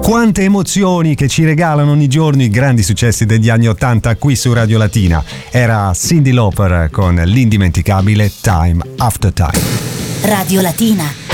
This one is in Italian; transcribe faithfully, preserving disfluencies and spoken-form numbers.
Quante emozioni che ci regalano ogni giorno i grandi successi degli anni ottanta qui su Radio Latina. Era Cyndi Lauper con l'indimenticabile Time After Time. Radio Latina.